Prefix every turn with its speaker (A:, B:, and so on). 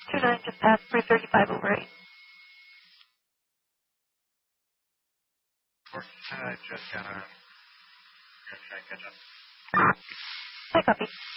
A: 29 just passed 335 over 8.
B: I just got to catch up.
A: Hi, copy.